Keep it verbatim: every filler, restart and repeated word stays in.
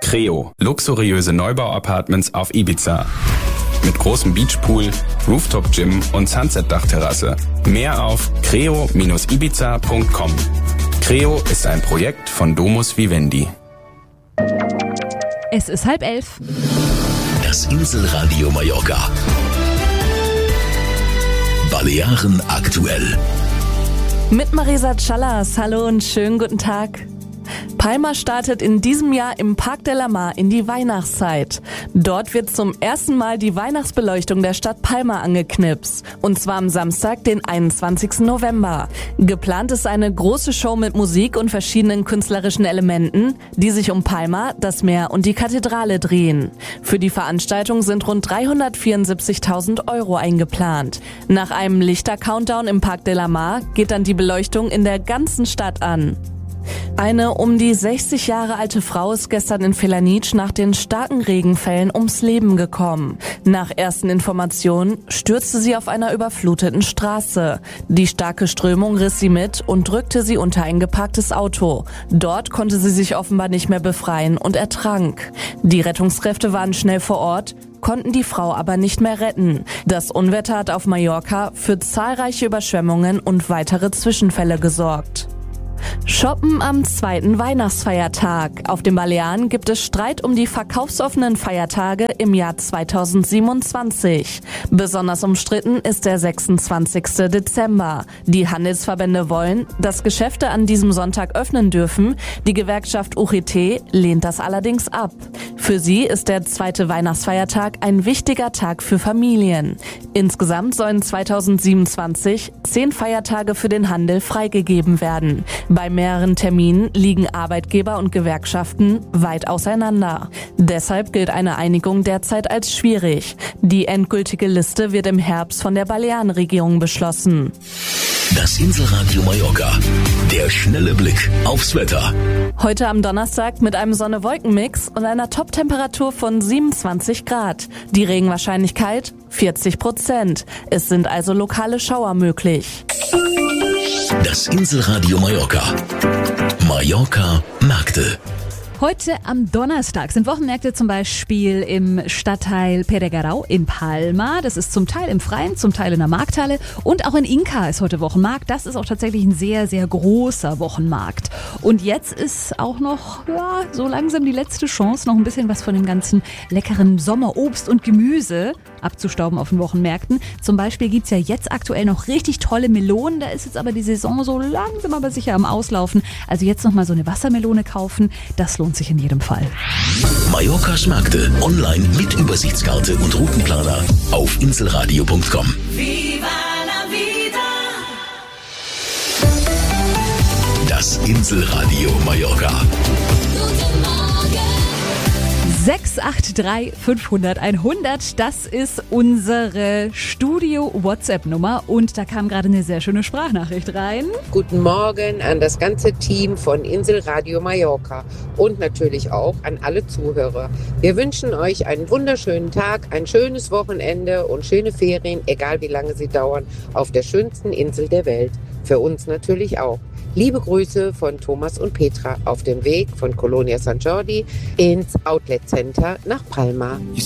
Creo, luxuriöse Neubau-Apartments auf Ibiza. Mit großem Beachpool, Rooftop-Gym und Sunset-Dachterrasse. Mehr auf creo Bindestrich ibiza Punkt com. Creo ist ein Projekt von Domus Vivendi. Es ist halb elf. Das Inselradio Mallorca. Balearen aktuell. Mit Marisa Callas. Hallo und schönen guten Tag. Palma startet in diesem Jahr im Parc de la Mar in die Weihnachtszeit. Dort wird zum ersten Mal die Weihnachtsbeleuchtung der Stadt Palma angeknipst. Und zwar am Samstag, den einundzwanzigsten November. Geplant ist eine große Show mit Musik und verschiedenen künstlerischen Elementen, die sich um Palma, das Meer und die Kathedrale drehen. Für die Veranstaltung sind rund dreihundertvierundsiebzigtausend Euro eingeplant. Nach einem Lichter-Countdown im Parc de la Mar geht dann die Beleuchtung in der ganzen Stadt an. Eine um die sechzig Jahre alte Frau ist gestern in Felanitsch nach den starken Regenfällen ums Leben gekommen. Nach ersten Informationen stürzte sie auf einer überfluteten Straße. Die starke Strömung riss sie mit und drückte sie unter ein geparktes Auto. Dort konnte sie sich offenbar nicht mehr befreien und ertrank. Die Rettungskräfte waren schnell vor Ort, konnten die Frau aber nicht mehr retten. Das Unwetter hat auf Mallorca für zahlreiche Überschwemmungen und weitere Zwischenfälle gesorgt. Shoppen am zweiten Weihnachtsfeiertag. Auf den Balearen gibt es Streit um die verkaufsoffenen Feiertage im Jahr zweitausendsiebenundzwanzig. Besonders umstritten ist der sechsundzwanzigste Dezember. Die Handelsverbände wollen, dass Geschäfte an diesem Sonntag öffnen dürfen. Die Gewerkschaft U G T lehnt das allerdings ab. Für sie ist der zweite Weihnachtsfeiertag ein wichtiger Tag für Familien. Insgesamt sollen zweitausendsiebenundzwanzig zehn Feiertage für den Handel freigegeben werden. Bei mehreren Terminen liegen Arbeitgeber und Gewerkschaften weit auseinander. Deshalb gilt eine Einigung derzeit als schwierig. Die endgültige Liste wird im Herbst von der Balearenregierung beschlossen. Das Inselradio Mallorca. Der schnelle Blick aufs Wetter. Heute am Donnerstag mit einem Sonne-Wolken-Mix und einer Top-Temperatur von siebenundzwanzig Grad. Die Regenwahrscheinlichkeit vierzig Prozent. Es sind also lokale Schauer möglich. Das Inselradio Mallorca. Mallorca Märkte. Heute am Donnerstag sind Wochenmärkte zum Beispiel im Stadtteil Peregarau in Palma. Das ist zum Teil im Freien, zum Teil in der Markthalle. Und auch in Inca ist heute Wochenmarkt. Das ist auch tatsächlich ein sehr, sehr großer Wochenmarkt. Und jetzt ist auch noch ja, so langsam die letzte Chance, noch ein bisschen was von dem ganzen leckeren Sommerobst und Gemüse abzustauben auf den Wochenmärkten. Zum Beispiel gibt's ja jetzt aktuell noch richtig tolle Melonen. Da ist jetzt aber die Saison so langsam aber sicher am Auslaufen. Also jetzt noch mal so eine Wassermelone kaufen. Das lohnt sich in jedem Fall. Mallorcas Märkte online mit Übersichtskarte und Routenplaner auf inselradio Punkt com. Viva la vida. Das Inselradio Mallorca. Guten Morgen. sechs acht drei fünf null null hundert, das ist unsere Studio-WhatsApp-Nummer und da kam gerade eine sehr schöne Sprachnachricht rein. Guten Morgen an das ganze Team von Inselradio Mallorca und natürlich auch an alle Zuhörer. Wir wünschen euch einen wunderschönen Tag, ein schönes Wochenende und schöne Ferien, egal wie lange sie dauern, auf der schönsten Insel der Welt. Für uns natürlich auch. Liebe Grüße von Thomas und Petra auf dem Weg von Colonia San Jordi ins Outlet Center nach Palma.